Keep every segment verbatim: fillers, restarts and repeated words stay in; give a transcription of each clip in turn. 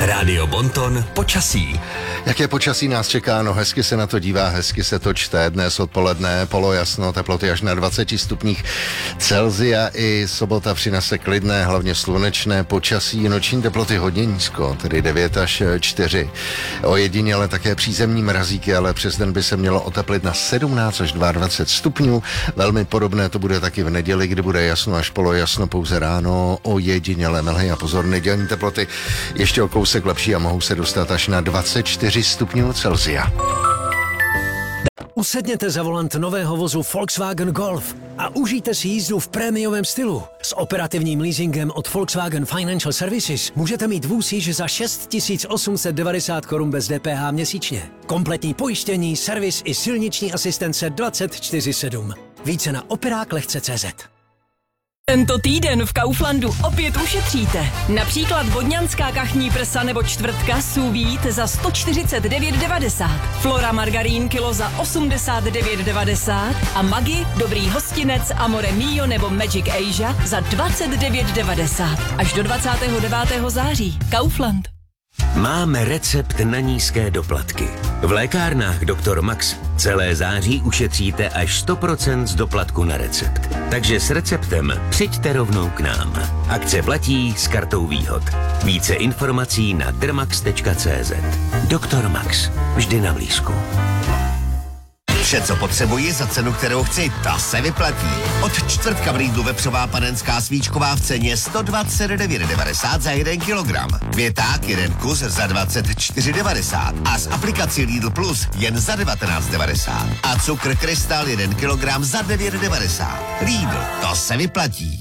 Rádio Bonton počasí. Jaké počasí nás čeká? No hezky se na to dívá, hezky se to čte. Dnes odpoledne polojasno, teploty až na dvacet stupních Celsia. I sobota přinese klidné, hlavně slunečné počasí. Noční teploty hodně nízko, tedy devět až čtyři. Ojediněle také přízemní mrazíky, ale přes den by se mělo oteplit na sedmnáct až dvacet dva stupňů. Velmi podobné to bude taky v neděli, kdy bude jasno až polojasno pouze ráno. Ojediněle mlhy a pozor, nedělní teploty ještě o kousek lepší a mohou se dostat až na dvacet čtyři stupňů Celsia. Usedněte za volant nového vozu Volkswagen Golf a užijte si jízdu v prémiovém stylu. S operativním leasingem od Volkswagen Financial Services můžete mít vůz již za šest tisíc osm set devadesát korun bez D P H měsíčně. Kompletní pojištění, servis i silniční asistence dvacet čtyři sedm. Více na operák lehce tečka cé zet. Tento týden v Kauflandu opět ušetříte. Například vodňanská kachní prsa nebo čtvrtka sous vide za sto čtyřicet devět devadesát, Flora margarín kilo za osmdesát devět devadesát a Maggi dobrý hostinec Amore Mio nebo Magic Asia za dvacet devět devadesát. Až do dvacátého devátého září. Kaufland. Máme recept na nízké doplatky. V lékárnách doktor Max celé září ušetříte až sto procent z doplatku na recept. Takže s receptem přijďte rovnou k nám. Akce platí s kartou výhod. Více informací na drmax tečka cé zet. doktor Max. Vždy na blízku. Vše, co potřebuji za cenu, kterou chci, ta se vyplatí. Od čtvrtka v Lidlu vepřová panenská svíčková v ceně sto dvacet devět devadesát za jeden kilogram. Květák jeden kus za dvacet čtyři devadesát a z aplikací Lidl Plus jen za devatenáct devadesát. A cukr Krystal jeden kilogram za devět devadesát. Lidl, to se vyplatí.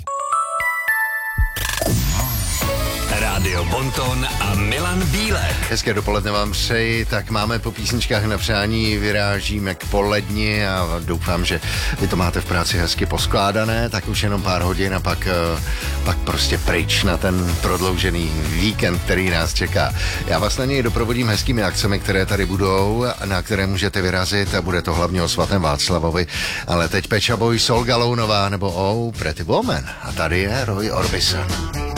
Rádio Bonton a Milan Bílek. Hezké dopoledne vám přeji, tak máme po písničkách na přání, vyrážíme k poledni a doufám, že vy to máte v práci hezky poskládané, tak už jenom pár hodin a pak, pak prostě pryč na ten prodloužený víkend, který nás čeká. Já vás na něj doprovodím hezkými akcemi, které tady budou, na které můžete vyrazit a bude to hlavně o svatém Václavovi, ale teď Pet Shop Boys, Sol Galounová nebo Oh Pretty Woman a tady je Roy Orbison.